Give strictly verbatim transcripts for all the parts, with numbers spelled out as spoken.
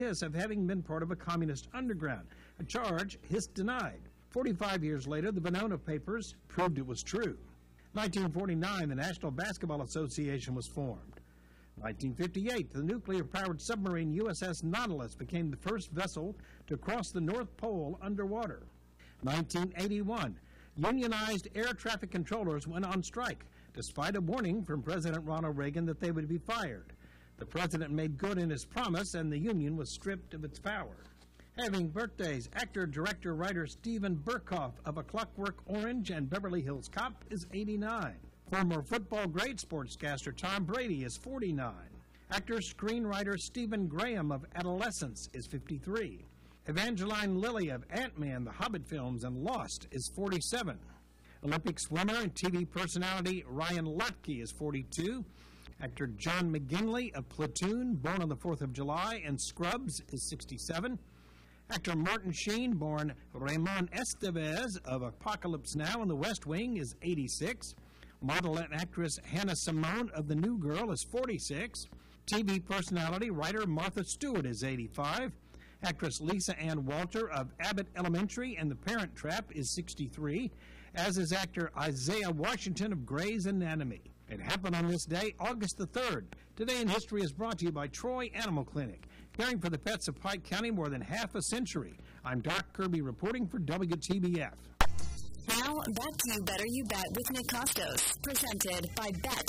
of having been part of a communist underground, a charge Hiss denied. Forty-five years later, the Venona Papers proved it was true. nineteen forty-nine, the National Basketball Association was formed. nineteen fifty-eight, the nuclear-powered submarine U S S Nautilus became the first vessel to cross the North Pole underwater. nineteen eighty-one, unionized air traffic controllers went on strike, despite a warning from President Ronald Reagan that they would be fired. The president made good in his promise, and the union was stripped of its power. Having birthdays, actor, director, writer Steven Berkoff of A Clockwork Orange and Beverly Hills Cop is eighty-nine. Former football great sportscaster Tom Brady is forty-nine. Actor, screenwriter Stephen Graham of Adolescence is fifty-three. Evangeline Lilly of Ant-Man, the Hobbit films, and Lost is forty-seven. Olympic swimmer and T V personality Ryan Lochte is forty-two. Actor John McGinley of Platoon, born on the fourth of July, and Scrubs is sixty-seven. Actor Martin Sheen, born Ramon Estevez of Apocalypse Now and The West Wing, is eighty-six. Model and actress Hannah Simone of The New Girl is forty-six. T V personality, writer Martha Stewart is eighty-five. Actress Lisa Ann Walter of Abbott Elementary and The Parent Trap is sixty-three, as is actor Isaiah Washington of Grey's Anatomy. It happened on this day, August the third. Today in History is brought to you by Troy Animal Clinic, caring for the pets of Pike County more than half a century. I'm Doc Kirby reporting for W T B F. Now, back to You Better You Bet with Nick Costos, presented by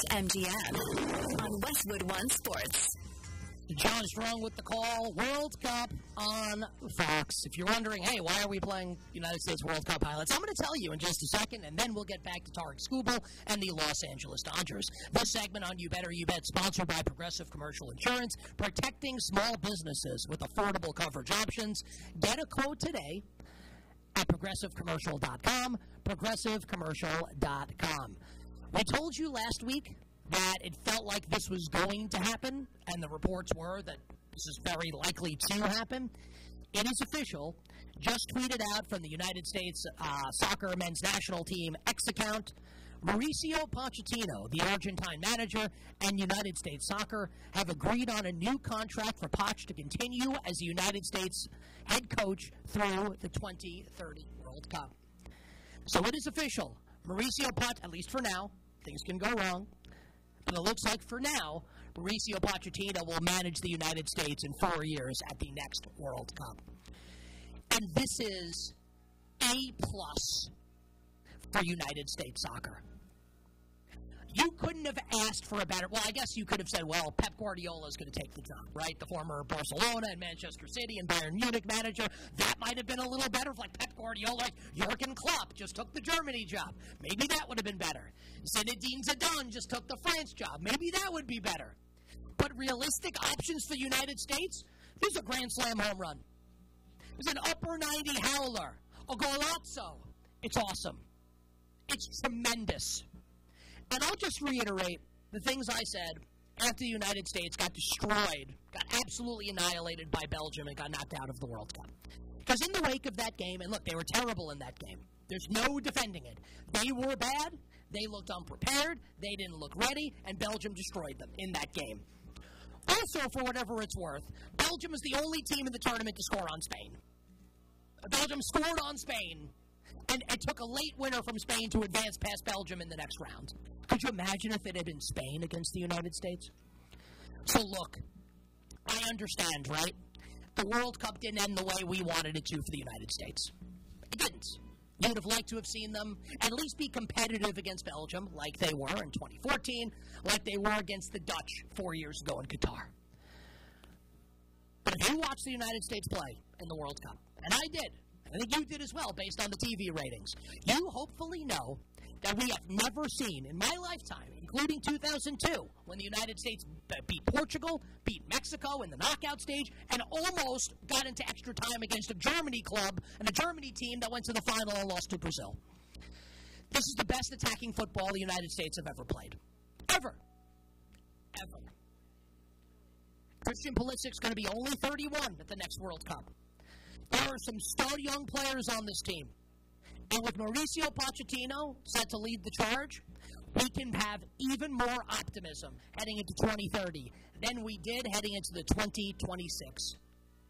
BetMGM on Westwood One Sports. John Strong with the call. World Cup on Fox. If you're wondering, hey, why are we playing United States World Cup highlights? I'm going to tell you in just a second, and then we'll get back to Tarek Skubal and the Los Angeles Dodgers. This segment on You Better You Bet, sponsored by Progressive Commercial Insurance, protecting small businesses with affordable coverage options. Get a quote today at progressive commercial dot com, progressive commercial dot com. We told you last week that it felt like this was going to happen, and the reports were that this is very likely to happen. It is official. Just tweeted out from the United States uh, Soccer Men's National Team X account, Mauricio Pochettino, the Argentine manager, and United States Soccer have agreed on a new contract for Poch to continue as the United States head coach through the twenty thirty World Cup. So it is official. Mauricio Poch, at least for now, things can go wrong, but it looks like for now, Mauricio Pochettino will manage the United States in four years at the next World Cup. And this is A plus for United States Soccer. You couldn't have asked for a better, well, I guess you could have said, well, Pep Guardiola is going to take the job, right? The former Barcelona and Manchester City and Bayern Munich manager. That might have been a little better if, like, Pep Guardiola, like Jurgen Klopp just took the Germany job. Maybe that would have been better. Zinedine Zidane just took the France job. Maybe that would be better. But realistic options for the United States? This is a Grand Slam home run. It's an upper ninety howler, a golazzo. It's awesome. It's tremendous. And I'll just reiterate the things I said after the United States got destroyed, got absolutely annihilated by Belgium and got knocked out of the World Cup. Because in the wake of that game, and look, they were terrible in that game. There's no defending it. They were bad. They looked unprepared. They didn't look ready, and Belgium destroyed them in that game. Also, for whatever it's worth, Belgium is the only team in the tournament to score on Spain. Belgium scored on Spain and, and took a late winner from Spain to advance past Belgium in the next round. Could you imagine if it had been Spain against the United States? So look, I understand, right? The World Cup didn't end the way we wanted it to for the United States. It didn't. You would have liked to have seen them at least be competitive against Belgium, like they were in twenty fourteen, like they were against the Dutch four years ago in Qatar. But if you watch the United States play in the World Cup, and I did, I think you did as well based on the T V ratings, you hopefully know that we have never seen in my lifetime, including two thousand two, when the United States beat Portugal, beat Mexico in the knockout stage, and almost got into extra time against a Germany club and a Germany team that went to the final and lost to Brazil. This is the best attacking football the United States have ever played. Ever. Ever. Christian Pulisic's going to be only thirty-one at the next World Cup. There are some stud young players on this team. And with Mauricio Pochettino set to lead the charge, we can have even more optimism heading into twenty thirty than we did heading into the twenty twenty-six